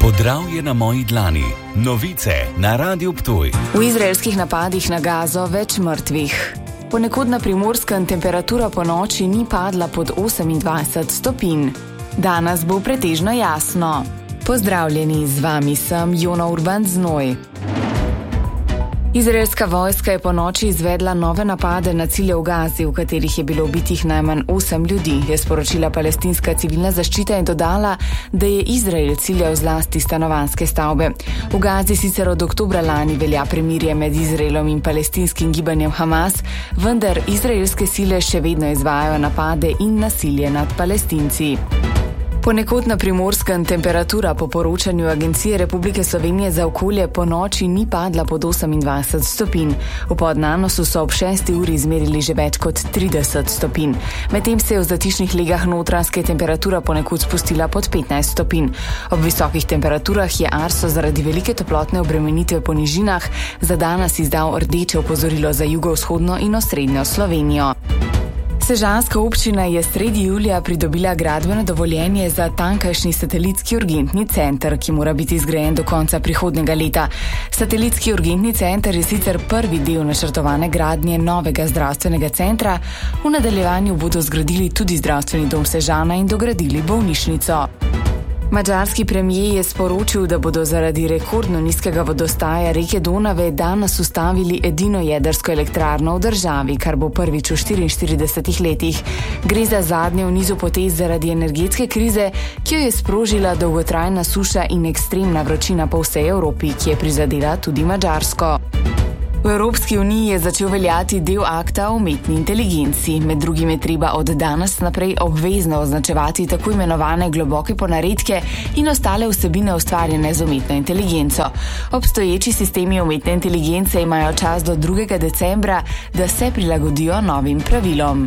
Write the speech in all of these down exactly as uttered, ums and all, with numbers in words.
Podravje na moji dlani. Novice na Radiu Ptuj. V izraelskih napadih na Gazo več mrtvih. Ponekod na Primorskem temperatura po noči ni padla pod osemindvajset stopinj. Danes bo pretežno jasno. Pozdravljeni, z vami sem Jona Urban Znoj. Izraelska vojska je po noči izvedla nove napade na cilje v Gazi, v katerih je bilo ubitih najmanj osem ljudi, je sporočila palestinska civilna zaščita in dodala, da je Izrael ciljal zlasti stanovanjske stavbe. V Gazi sicer od oktobra lani velja premirje med Izraelom in palestinskim gibanjem Hamas, vendar izraelske sile še vedno izvajajo napade in nasilje nad Palestinci. Ponekod na Primorskem temperatura po poročanju Agencije Republike Slovenije za okolje po noči ni padla pod osemindvajset stopinj. V Podnanosu so ob šesti uri izmerili že več kot trideset stopinj. Medtem se je v zatišnih legah Notranjske temperatura ponekod spustila pod petnajst stopinj. Ob visokih temperaturah je Arso zaradi velike toplotne obremenitve po nižinah za danes izdal rdeče opozorilo za jugovzhodno in osrednjo Slovenijo. Sežanska občina je sredi julija pridobila gradbeno dovoljenje za tamkajšnji satelitski urgentni center, ki mora biti zgrajen do konca prihodnjega leta. Satelitski urgentni center je sicer prvi del načrtovane gradnje novega zdravstvenega centra. V nadaljevanju bodo zgradili tudi zdravstveni dom Sežana in dogradili bolnišnico. Madžarski premijer je sporočil, da bodo zaradi rekordno nizkega vodostaja reke Donave danes ustavili edino jedrsko elektrarno v državi, kar bo prvič v štiriinštiridesetih letih. Gre za zadnje v nizu potez zaradi energetske krize, ki jo je sprožila dolgotrajna suša in ekstremna vročina po vsej Evropi, ki je prizadela tudi Madžarsko. V Evropski uniji je začel veljati del akta o umetni inteligenci. Med drugim je treba od danes naprej obvezno označevati tako imenovane globoke ponaredke in ostale vsebine ustvarjene z umetno inteligenco. Obstoječi sistemi umetne inteligence imajo čas do drugega decembra, da se prilagodijo novim pravilom.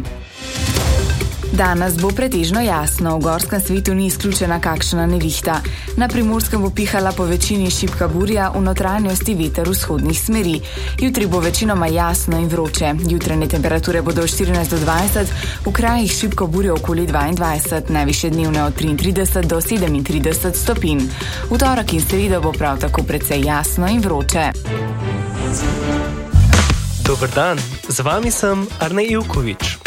Danes bo pretežno jasno, v gorskem svetu ni izključena kakšna nevihta. Na Primorskem bo pihala po večini šibka burja, v notranjosti veter vzhodnih smeri. Jutri bo večinoma jasno in vroče. Jutranje temperature bodo od štirinajst do dvajset, v krajih šibko burje okoli dvaindvajset, najvišje dnevne od triintrideset do sedemintrideset stopinj. V torek in sredo bo prav tako precej jasno in vroče. Dober dan, z vami sem Arne Ivkovič.